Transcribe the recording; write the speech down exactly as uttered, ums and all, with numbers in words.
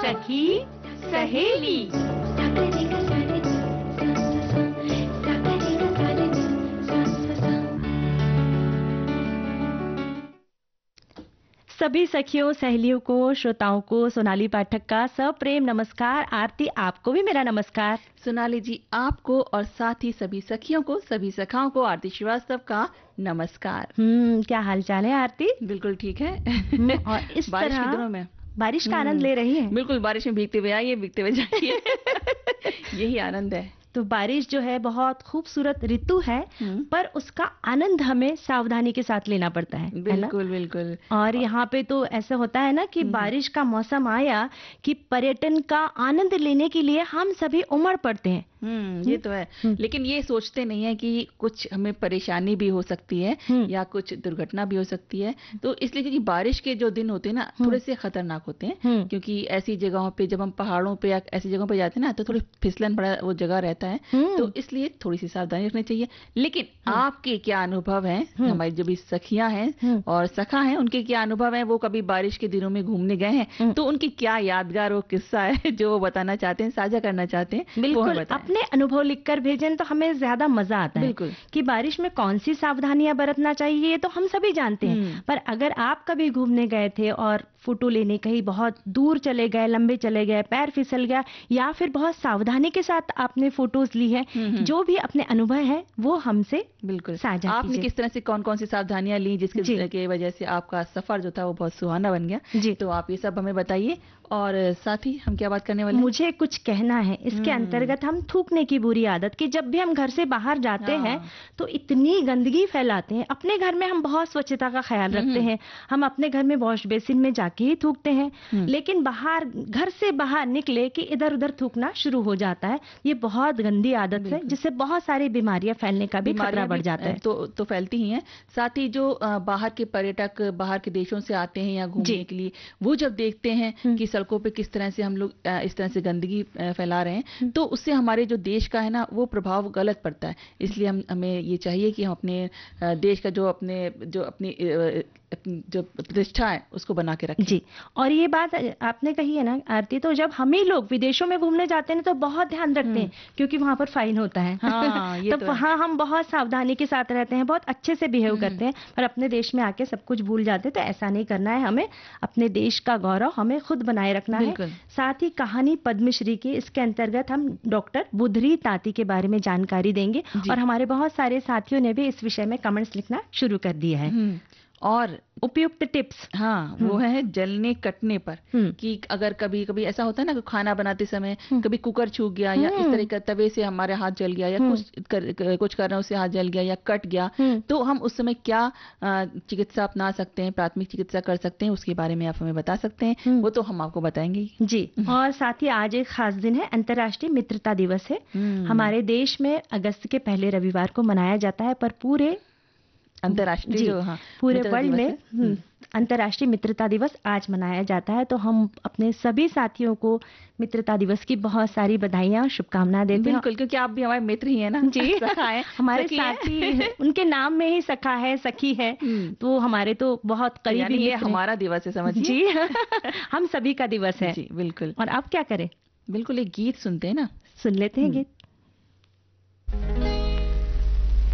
सखी सहेली। सभी सखियों सहेलियों को, श्रोताओं को सोनाली पाठक का सप्रेम नमस्कार। आरती, आपको भी मेरा नमस्कार। सोनाली जी, आपको और साथ ही सभी सखियों को, सभी सखाओं को आरती श्रीवास्तव का नमस्कार। हम्म क्या हाल चाल है आरती? बिल्कुल ठीक है। और इस बारिश तरह के दिनों में बारिश का आनंद ले रही है। बिल्कुल, बारिश में भीगते हुए आइए, भीगते हुए जाइए। यही आनंद है। तो बारिश जो है बहुत खूबसूरत ऋतु है, पर उसका आनंद हमें सावधानी के साथ लेना पड़ता है। बिल्कुल बिल्कुल। और यहाँ पे तो ऐसा होता है ना कि बारिश का मौसम आया कि पर्यटन का आनंद लेने के लिए हम सभी उमड़ पड़ते हैं। हम्म ये तो है, लेकिन ये सोचते नहीं है कि कुछ हमें परेशानी भी हो सकती है या कुछ दुर्घटना भी हो सकती है। तो इसलिए, क्योंकि बारिश के जो दिन होते हैं ना, थोड़े से खतरनाक होते हैं, क्योंकि ऐसी जगहों पे जब हम पहाड़ों पे या ऐसी जगहों पे जाते हैं ना, तो थोड़ी फिसलन बड़ा वो जगह रहता है, तो इसलिए थोड़ी सी सावधानी रखनी चाहिए। लेकिन आपके क्या अनुभव हैं, हमारी जो भी सखियां हैं और सखा हैं, उनके क्या अनुभव हैं? वो कभी बारिश के दिनों में घूमने गए हैं तो उनकी क्या यादगार वो किस्सा है जो वो बताना चाहते हैं, साझा करना चाहते हैं? बिल्कुल, अपने अनुभव लिखकर भेजें तो हमें ज्यादा मजा आता है। बिल्कुल, कि बारिश में कौन सी सावधानियां बरतना चाहिए ये तो हम सभी जानते हैं, पर अगर आप कभी घूमने गए थे और फोटो लेने कहीं बहुत दूर चले गए, लंबे चले गए, पैर फिसल गया, या फिर बहुत सावधानी के साथ आपने फोटोज ली है, जो भी अपने अनुभव है वो हमसे बिल्कुल साझा आपने किस तरह से कौन कौन सी सावधानियां ली जिसके के वजह से आपका सफर जो था वो बहुत सुहाना बन गया जी। तो आप ये सब हमें बताइए। और साथ ही हम क्या बात करने वाले हैं? मुझे कुछ कहना है इसके अंतर्गत, हम थूकने की बुरी आदत कि जब भी हम घर से बाहर जाते हैं तो इतनी गंदगी फैलाते हैं। अपने घर में हम बहुत स्वच्छता का ख्याल रखते हैं, हम अपने घर में वॉश बेसिन में जाके ही थूकते हैं, लेकिन बाहर घर से बाहर निकले कि इधर उधर थूकना शुरू हो जाता है। ये बहुत गंदी आदत है जिससे बहुत सारी बीमारियां फैलने का भी खतरा बढ़ जाता है। तो तो फैलती ही हैं। साथ ही जो बाहर के पर्यटक बाहर के देशों से आते हैं या घूमने के लिए, वो जब देखते हैं कि सड़कों पे किस तरह से हम लोग इस तरह से गंदगी फैला रहे हैं, तो उससे हमारे जो देश का है ना वो प्रभाव गलत पड़ता है। इसलिए हम हमें ये चाहिए कि हम अपने देश का जो अपने जो अपनी जो प्रतिष्ठा है उसको बना के रखें। जी, और ये बात आपने कही है ना आरती, तो जब हम ही लोग विदेशों में घूमने जाते हैं तो बहुत ध्यान रखते हैं, क्योंकि वहां पर फाइन होता है। हाँ, ये तो, तो वहां हम बहुत सावधानी के साथ रहते हैं, बहुत अच्छे से बिहेव करते हैं, पर अपने देश में आके सब कुछ भूल जाते हैं। तो ऐसा नहीं करना है, हमें अपने देश का गौरव हमें खुद बनाए रखना है। साथ ही कहानी पद्मश्री की, इसके अंतर्गत हम डॉक्टर बुधरी ताती के बारे में जानकारी देंगे, और हमारे बहुत सारे साथियों ने भी इस विषय में कमेंट्स लिखना शुरू कर दिया है। और उपयुक्त टिप्स, हाँ, वो है जलने कटने पर, कि अगर कभी कभी ऐसा होता है ना कि खाना बनाते समय कभी कुकर छूट गया या इस तरह का तवे से हमारे हाथ जल गया या कुछ कर, कुछ कर रहे हैं उससे हाथ जल गया या कट गया, तो हम उस समय क्या चिकित्सा अपना सकते हैं, प्राथमिक चिकित्सा कर सकते हैं, उसके बारे में आप हमें बता सकते हैं। वो तो हम आपको बताएंगे जी। और साथ ही आज एक खास दिन है, अंतर्राष्ट्रीय मित्रता दिवस है। हमारे देश में अगस्त के पहले रविवार को मनाया जाता है, पर पूरे अंतर्राष्ट्रीय जो हाँ पूरे वर्ल्ड में अंतर्राष्ट्रीय मित्रता दिवस आज मनाया जाता है। तो हम अपने सभी साथियों को मित्रता दिवस की बहुत सारी बधाइयां, शुभकामनाएं देते हैं। बिल्कुल, क्योंकि आप भी हमारे मित्र ही हैं ना जी। सखा है हमारे साथी, उनके नाम में ही सखा है, सखी है, तो हमारे तो बहुत करीबी। ये हमारा दिवस है, समझिए जी। हम सभी का दिवस है जी। बिल्कुल। और अब क्या करें? बिल्कुल, एक गीत सुनते हैं ना, सुन लेते हैं गीत।